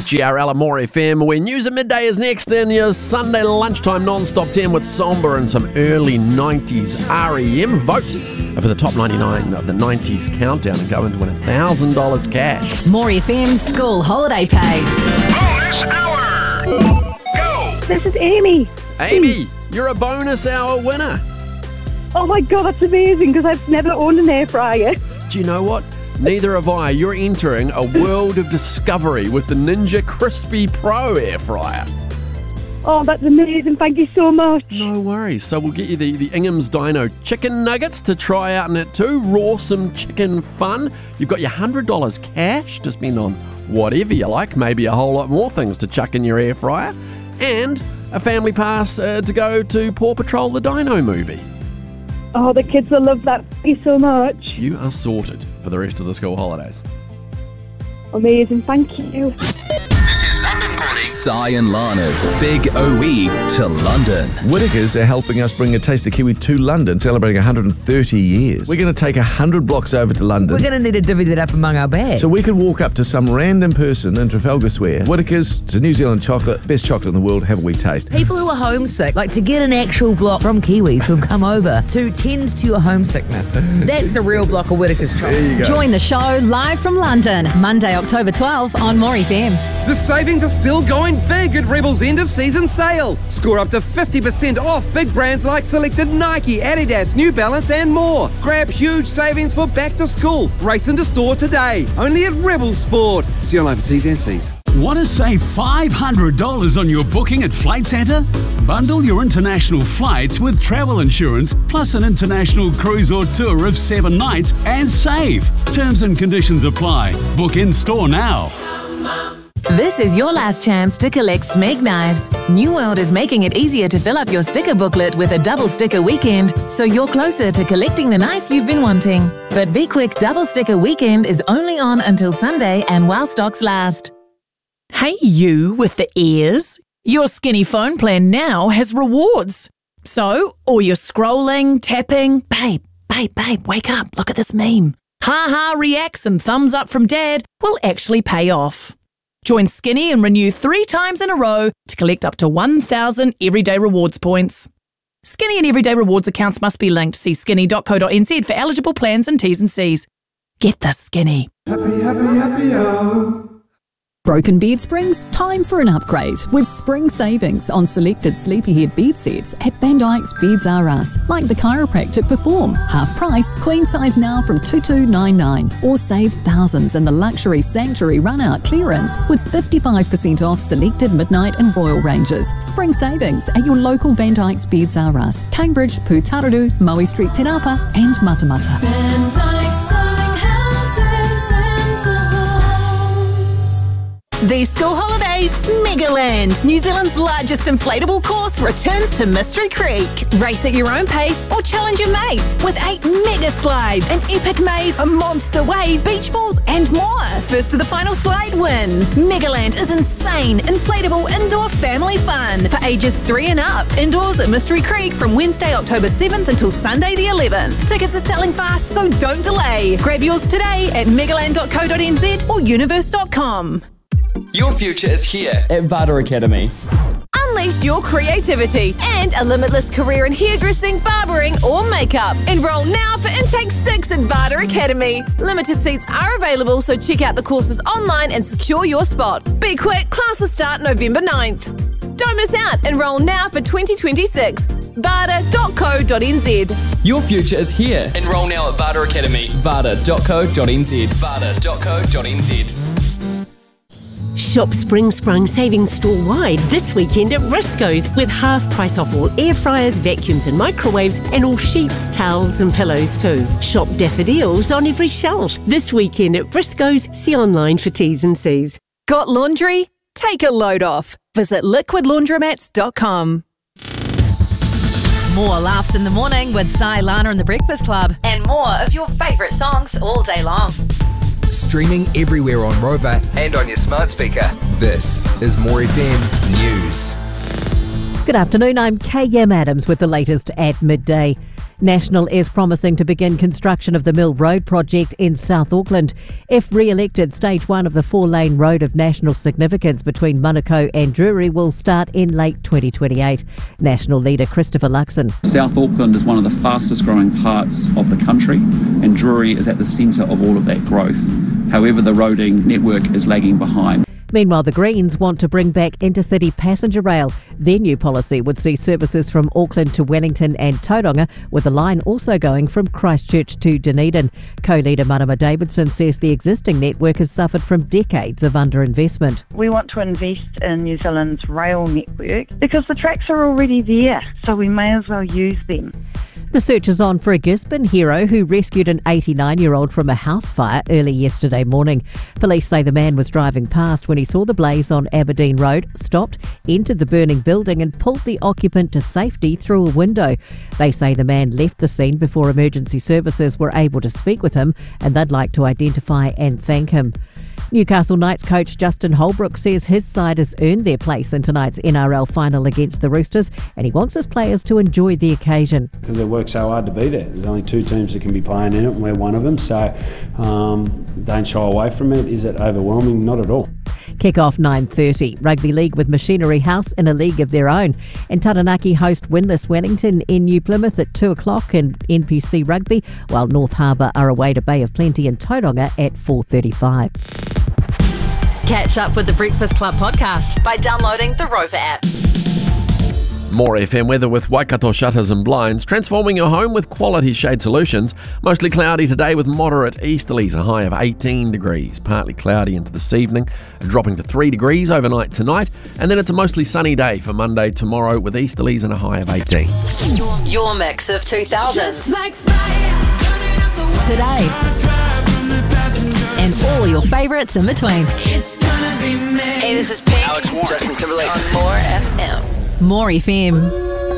SGRL and More FM, where News at Midday is next, then your Sunday lunchtime non-stop 10 with Somber and some early 90s REM. Vote for the top 99 of the 90s countdown and go in to win $1,000 cash. More FM school holiday pay. Bonus hour! Go! This is Amy. Amy, you're a bonus hour winner. Oh my God, that's amazing because I've never owned an air fryer. Do you know what? Neither have I. You're entering a world of discovery with the Ninja Crispy Pro air fryer. Oh, that's amazing. Thank you so much. No worries. So we'll get you the Ingham's Dino chicken nuggets to try out in it too. Rawsome chicken fun. You've got your $100 cash to spend on whatever you like. Maybe a whole lot more things to chuck in your air fryer. And a family pass to go to Paw Patrol the Dino movie. Oh, the kids will love that. Thank you so much. You are sorted for the rest of the school holidays. Amazing. Thank you. Si and Lana's Big OE to London. Whittaker's are helping us bring a Taste of Kiwi to London, celebrating 130 years. We're going to take 100 blocks over to London. We're going to need to divvy that up among our bags. So we could walk up to some random person in Trafalgar Square. Whittaker's, it's a New Zealand chocolate, best chocolate in the world, have a wee taste. People who are homesick, like to get an actual block from Kiwis who've come over to tend to your homesickness. That's a real block of Whittaker's chocolate. There you go. Join the show live from London, Monday, October 12 on More FM. The savings are still going big at Rebel's end of season sale. Score up to 50% off big brands like selected Nike, Adidas, New Balance and more. Grab huge savings for back to school. Race into store today. Only at Rebel Sport. See you online for T's and C's. Want to save $500 on your booking at Flight Centre? Bundle your international flights with travel insurance plus an international cruise or tour of 7 nights and save. Terms and conditions apply. Book in store now. This is your last chance to collect Smeg knives. New World is making it easier to fill up your sticker booklet with a double sticker weekend, so you're closer to collecting the knife you've been wanting. But be quick, double sticker weekend is only on until Sunday and while stocks last. Hey you with the ears. Your Skinny phone plan now has rewards. So, all your scrolling, tapping, babe, wake up, look at this meme. Ha reacts and thumbs up from dad will actually pay off. Join Skinny and renew 3 times in a row to collect up to 1,000 Everyday Rewards points. Skinny and Everyday Rewards accounts must be linked. See skinny.co.nz for eligible plans and T's and C's. Get the Skinny. Happy, Broken bed springs? Time for an upgrade with spring savings on selected Sleepyhead bed sets at Van Dyke's Beds R Us, like the chiropractic Perform. Half price, queen size now from $2,299. Or save thousands in the luxury Sanctuary run-out clearance with 55% off selected Midnight and Royal ranges. Spring savings at your local Van Dyke's Beds R Us, Cambridge, Pūtararu, Maui Street, Te Rapa and Matamata. Van Dyke's Darling Houses and Homes. These school holidays, Megaland, New Zealand's largest inflatable course, returns to Mystery Creek. Race at your own pace or challenge your mates with 8 mega slides, an epic maze, a monster wave, beach balls and more. First to the final slide wins. Megaland is insane, inflatable indoor family fun for ages 3 and up. Indoors at Mystery Creek from Wednesday, October 7th until Sunday the 11th. Tickets are selling fast, so don't delay. Grab yours today at megaland.co.nz or universe.com. Your future is here at Vada Academy. Unleash your creativity and a limitless career in hairdressing, barbering or makeup. Enroll now for Intake 6 at Vada Academy. Limited seats are available, so check out the courses online and secure your spot. Be quick, classes start November 9th. Don't miss out. Enroll now for 2026. Vada.co.nz. Your future is here. Enroll now at Vada Academy. Vada.co.nz. Vada.co.nz. Shop Spring Sprung savings store-wide this weekend at Risco's with half price off all air fryers, vacuums and microwaves and all sheets, towels and pillows too. Shop daffodils on every shelf this weekend at Risco's. See online for T's and C's. Got laundry? Take a load off. Visit liquidlaundromats.com. More laughs in the morning with Si, Lana and the Breakfast Club. And more of your favourite songs all day long. Streaming everywhere on Rover and on your smart speaker. This is More FM News. Good afternoon, I'm K.M. Adams with the latest at midday. National is promising to begin construction of the Mill Road project in South Auckland. If re-elected, stage 1 of the 4-lane road of national significance between Manukau and Drury will start in late 2028. National leader Christopher Luxon. South Auckland is one of the fastest growing parts of the country, and Drury is at the centre of all of that growth. However, the roading network is lagging behind. Meanwhile, the Greens want to bring back intercity passenger rail. Their new policy would see services from Auckland to Wellington and Tauranga, with the line also going from Christchurch to Dunedin. Co-leader Marama Davidson says the existing network has suffered from decades of underinvestment. We want to invest in New Zealand's rail network because the tracks are already there, so we may as well use them. The search is on for a Gisborne hero who rescued an 89-year-old from a house fire early yesterday morning. Police say the man was driving past when he saw the blaze on Aberdeen Road, stopped, entered the burning building and pulled the occupant to safety through a window. They say the man left the scene before emergency services were able to speak with him, and they'd like to identify and thank him. Newcastle Knights coach Justin Holbrook says his side has earned their place in tonight's NRL final against the Roosters, and he wants his players to enjoy the occasion. Because they work so hard to be there. There's only 2 teams that can be playing in it, and we're one of them, so don't shy away from it. Is it overwhelming? Not at all. Kick-off 9:30. Rugby League with Machinery House in a league of their own. And Taranaki host winless Wellington in New Plymouth at 2 o'clock in NPC Rugby, while North Harbour are away to Bay of Plenty in Tauranga at 4:35. Catch up with the Breakfast Club podcast by downloading the Rover app. More FM weather with Waikato shutters and blinds, transforming your home with quality shade solutions. Mostly cloudy today with moderate easterlies, a high of 18 degrees. Partly cloudy into this evening, dropping to 3 degrees overnight tonight. And then it's a mostly sunny day for Monday tomorrow with easterlies and a high of 18. Your mix of 2000s. Today. And all your favourites in between. Hey, this is Pink. Alex Warren. Justin Timberlake. On More FM. More FM.